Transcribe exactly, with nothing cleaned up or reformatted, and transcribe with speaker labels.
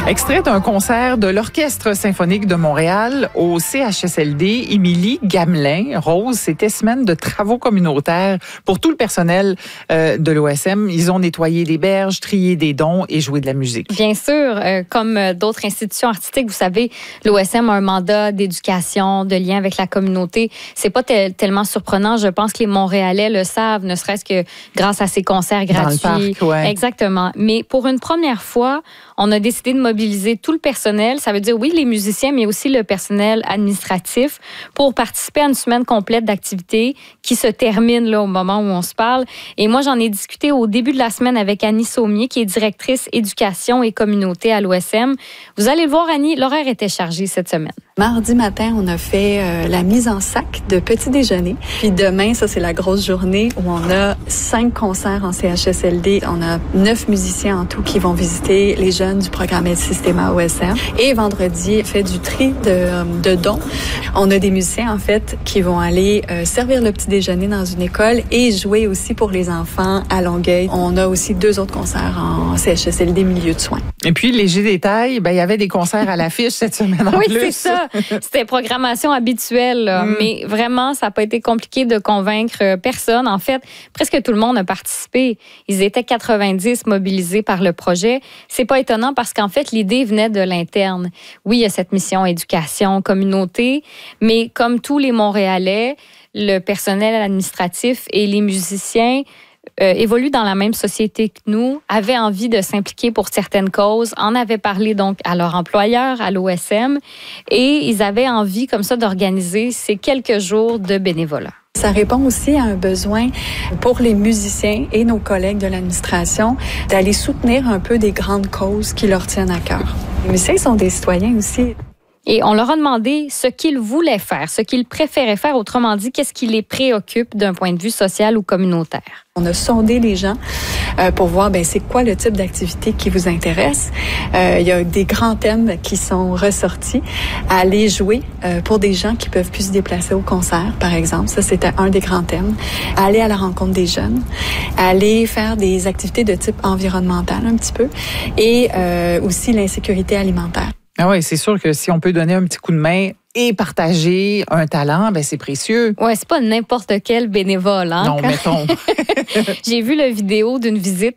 Speaker 1: Extrait d'un concert de l'Orchestre symphonique de Montréal au C H S L D, Émilie Gamelin. Rose, c'était semaine de travaux communautaires pour tout le personnel euh, de l'O S M. Ils ont nettoyé des berges, trié des dons et joué de la musique.
Speaker 2: Bien sûr, euh, comme d'autres institutions artistiques, vous savez, l'O S M a un mandat d'éducation, de lien avec la communauté. C'est pas tel- tellement surprenant. Je pense que les Montréalais le savent, ne serait-ce que grâce à ces concerts gratuits.
Speaker 1: Dans le parc, ouais.
Speaker 2: Exactement. Mais pour une première fois, on a décidé de mobiliser tout le personnel. Ça veut dire, oui, les musiciens, mais aussi le personnel administratif pour participer à une semaine complète d'activités qui se termine là, au moment où on se parle. Et moi, j'en ai discuté au début de la semaine avec Annie Saumier, qui est directrice éducation et communauté à l'O S M. Vous allez le voir, Annie, l'horaire était chargé cette semaine.
Speaker 3: Mardi matin, on a fait euh, la mise en sac de petit déjeuner. Puis demain, ça, c'est la grosse journée où on a cinq concerts en C H S L D. On a neuf musiciens en tout qui vont visiter les jeunes du programme El Sistema O S M. Et vendredi, on fait du tri de, de dons. On a des musiciens, en fait, qui vont aller euh, servir le petit déjeuner dans une école et jouer aussi pour les enfants à Longueuil. On a aussi deux autres concerts en C H S L D milieu de soins.
Speaker 1: Et puis, léger détail, ben, il y avait des concerts à l'affiche cette semaine en
Speaker 2: oui,
Speaker 1: plus.
Speaker 2: Oui, c'est ça. C'était programmation habituelle, là. Mm. Mais vraiment, ça n'a pas été compliqué de convaincre personne. En fait, presque tout le monde a participé. Ils étaient quatre-vingt-dix mobilisés par le projet. C'est pas étonnant parce qu'en fait, l'idée venait de l'interne. Oui, il y a cette mission éducation, communauté, mais comme tous les Montréalais, le personnel administratif et les musiciens Euh, évoluent dans la même société que nous, avaient envie de s'impliquer pour certaines causes, en avaient parlé donc à leur employeur, à l'O S M, et ils avaient envie comme ça d'organiser ces quelques jours de bénévolat.
Speaker 3: Ça répond aussi à un besoin pour les musiciens et nos collègues de l'administration d'aller soutenir un peu des grandes causes qui leur tiennent à cœur. Les musiciens sont des citoyens aussi.
Speaker 2: Et on leur a demandé ce qu'ils voulaient faire, ce qu'ils préféraient faire, autrement dit, qu'est-ce qui les préoccupe d'un point de vue social ou communautaire.
Speaker 3: On a sondé les gens euh, pour voir ben c'est quoi le type d'activité qui vous intéresse. Euh, il y a des grands thèmes qui sont ressortis. Aller jouer euh, pour des gens qui peuvent plus se déplacer au concert, par exemple. Ça, c'était un des grands thèmes. Aller à la rencontre des jeunes. Aller faire des activités de type environnemental un petit peu. Et euh, aussi l'insécurité alimentaire.
Speaker 1: Ah oui, c'est sûr que si on peut donner un petit coup de main et partager un talent, ben c'est précieux.
Speaker 2: Ouais, c'est pas n'importe quel bénévole, hein?
Speaker 1: Non,
Speaker 2: quand...
Speaker 1: mettons.
Speaker 2: J'ai vu la vidéo d'une visite